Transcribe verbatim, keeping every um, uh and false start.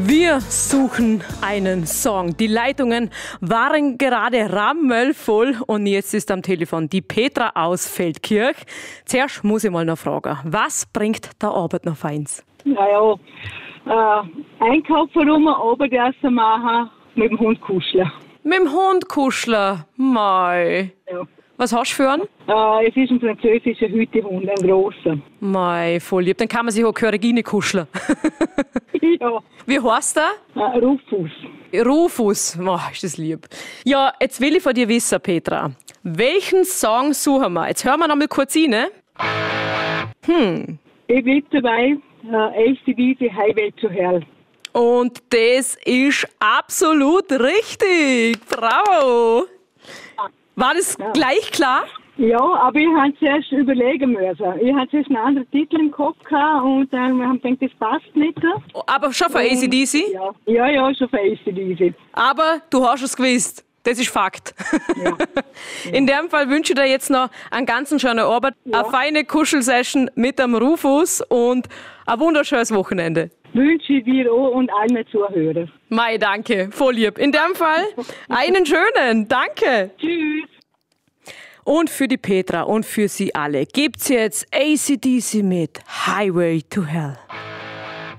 Wir suchen einen Song. Die Leitungen waren gerade rammelvoll und jetzt ist am Telefon die Petra aus Feldkirch. Zuerst muss ich mal noch fragen, was bringt der Arbeit noch feins? Naja, äh, einkaufen rum, Abendessen machen, mit dem Hund kuscheln. Mit dem Hund kuscheln? Mei. Ja. Was hast du für einen? Äh, es ist ein französischer Hütehund, ein grosser. Mei, voll lieb. Dann kann man sich auch Körigine kuscheln. Ja. Wie heißt der? Äh, Rufus. Rufus. Oh, ist das lieb. Ja, jetzt will ich von dir wissen, Petra. Welchen Song suchen wir? Jetzt hören wir noch mal kurz rein. Ne? Hm. Ich bleib dabei, äh, A C D C Highway to Hell. Und das ist absolut richtig. Bravo. War das Ja. gleich klar? Ja, aber ich habe zuerst überlegen müssen. Ich hatte zuerst einen anderen Titel im Kopf gehabt und dann haben wir gedacht, das passt nicht. Aber schon von A C D C? Ja, ja, ja, schon von A C D C. Aber du hast es gewusst. Das ist Fakt. Ja. In dem Fall wünsche ich dir jetzt noch einen ganz schönen Abend, Ja. eine feine Kuschelsession mit dem Rufus und ein wunderschönes Wochenende. Wünsche ich dir auch und allen Zuhörern. Mai, danke. Voll lieb. In dem Fall einen schönen. Danke. Tschüss. Und für die Petra und für Sie alle gibt's jetzt A C D C mit Highway to Hell.